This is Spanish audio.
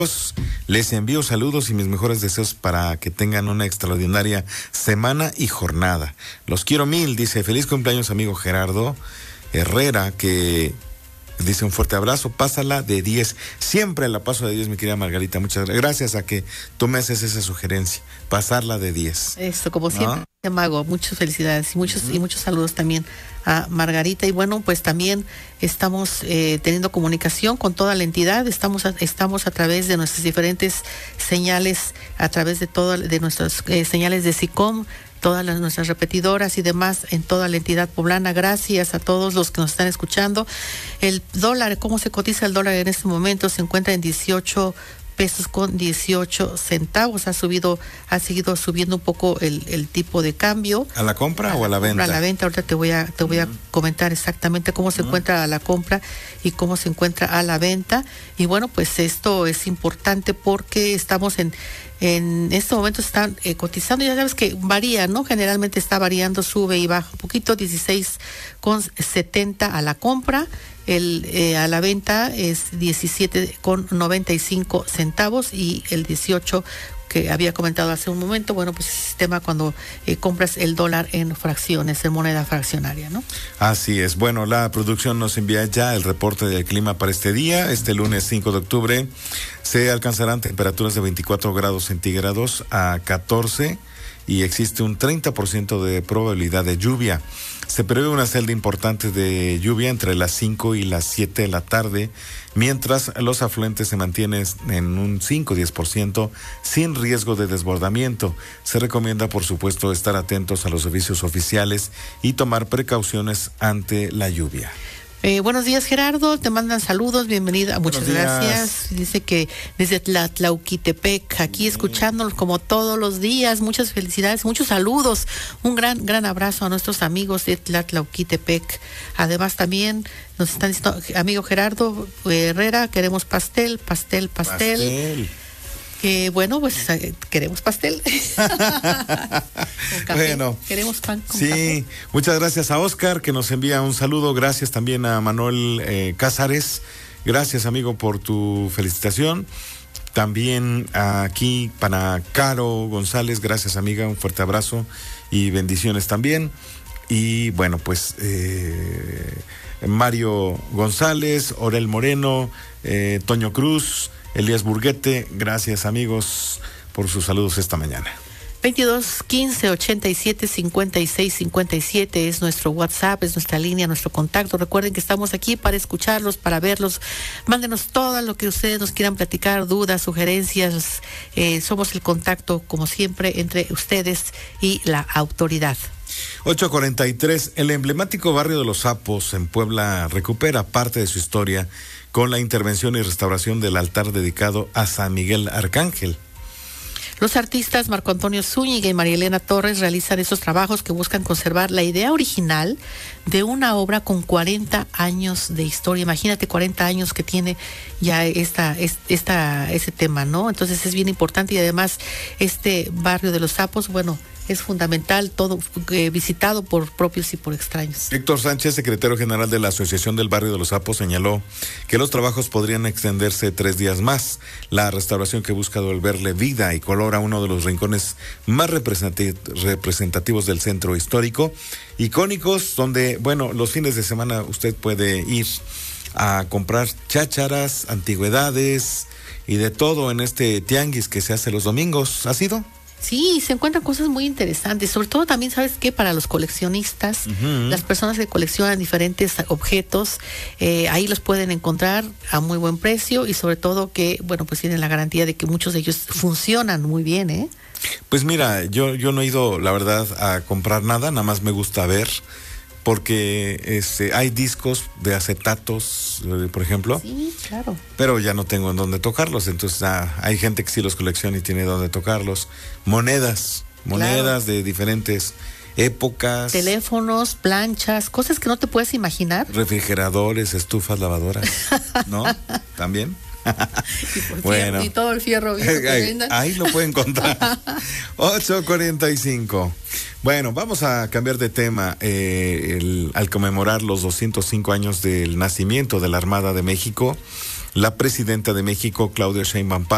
Les envío saludos y mis mejores deseos para que tengan una extraordinaria semana y jornada. Los quiero mil, dice. Feliz cumpleaños, amigo Gerardo Herrera, que dice un fuerte abrazo. Pásala de 10. Siempre la paso de 10, mi querida Margarita. Muchas gracias a que tú me haces esa sugerencia. Pasarla de 10. Esto, como siempre, Mago, muchas felicidades y muchos saludos también a Margarita. Y bueno, pues también estamos teniendo comunicación con toda la entidad. Estamos a través de nuestras diferentes señales, a través de nuestras señales de SICOM, todas nuestras repetidoras y demás en toda la entidad poblana. Gracias a todos los que nos están escuchando. El dólar, ¿cómo se cotiza el dólar en este momento? Se encuentra en 18 pesos con 18 centavos. Ha seguido subiendo un poco el tipo de cambio. ¿A la compra o a la venta? A la venta. Ahorita te voy a comentar exactamente cómo se encuentra a la compra y cómo se encuentra a la venta. Y bueno, pues esto es importante porque estamos en este momento están cotizando, ya sabes que varía, ¿no? Generalmente está variando, sube y baja un poquito. 16.70 a la compra. A la venta es 17.95 centavos y el 18 que había comentado hace un momento, bueno, pues el sistema cuando compras el dólar en fracciones, en moneda fraccionaria, ¿no? Así es. Bueno, la producción nos envía ya el reporte del clima para este día. Este lunes 5 de octubre se alcanzarán temperaturas de 24 grados centígrados a 14 y existe un 30% de probabilidad de lluvia. Se prevé una celda importante de lluvia entre las 5 y las 7 de la tarde, mientras los afluentes se mantienen en un 5-10% sin riesgo de desbordamiento. Se recomienda, por supuesto, estar atentos a los avisos oficiales y tomar precauciones ante la lluvia. Buenos días, Gerardo, te mandan saludos, bienvenida, muchas gracias. Dice que desde Tlatlauquitepec, aquí escuchándonos como todos los días, muchas felicidades, muchos saludos, un gran abrazo a nuestros amigos de Tlatlauquitepec. Además también nos están diciendo, amigo Gerardo Herrera, queremos pastel. Bueno, pues queremos pastel. Bueno, queremos pan con sí, café. Muchas gracias a Oscar que nos envía un saludo. Gracias también a Manuel Cázares. Gracias, amigo, por tu felicitación. También aquí para Caro González. Gracias, amiga. Un fuerte abrazo y bendiciones también. Y bueno, pues Mario González, Orel Moreno, Toño Cruz, Elías Burguete, gracias amigos por sus saludos esta mañana. 22 15 87 56 57 es nuestro WhatsApp, es nuestra línea, nuestro contacto. Recuerden que estamos aquí para escucharlos, para verlos. Mándenos todo lo que ustedes nos quieran platicar, dudas, sugerencias. Somos el contacto, como siempre, entre ustedes y la autoridad. 8:43, el emblemático barrio de Los Sapos en Puebla recupera parte de su historia con la intervención y restauración del altar dedicado a San Miguel Arcángel. Los artistas Marco Antonio Zúñiga y María Elena Torres realizan esos trabajos que buscan conservar la idea original de una obra con 40 años de historia. Imagínate 40 años que tiene ya ese tema, ¿no? Entonces es bien importante y además este barrio de Los Sapos, bueno, es fundamental, todo visitado por propios y por extraños. Héctor Sánchez, secretario general de la Asociación del Barrio de Los Sapos, señaló que los trabajos podrían extenderse 3 días más. La restauración que busca devolverle vida y color a uno de los rincones más representativos del centro histórico, icónicos, donde, bueno, los fines de semana usted puede ir a comprar chácharas, antigüedades y de todo en este tianguis que se hace los domingos. ¿Ha sido? Sí, se encuentran cosas muy interesantes, sobre todo también, ¿sabes qué? Para los coleccionistas, las personas que coleccionan diferentes objetos, ahí los pueden encontrar a muy buen precio y sobre todo que, bueno, pues tienen la garantía de que muchos de ellos funcionan muy bien, ¿eh? Pues mira, yo no he ido, la verdad, a comprar nada más me gusta ver, porque hay discos de acetatos, por ejemplo. Sí, claro. Pero ya no tengo en dónde tocarlos, entonces hay gente que sí los colecciona y tiene dónde tocarlos. Monedas claro, de diferentes épocas. Teléfonos, planchas, cosas que no te puedes imaginar. Refrigeradores, estufas, lavadoras, ¿no? También. Bueno, y todo el fierro viejo ahí lo pueden encontrar. 8:45. Bueno, vamos a cambiar de tema. Al conmemorar los 205 años del nacimiento de la Armada de México, la presidenta de México, Claudia Sheinbaum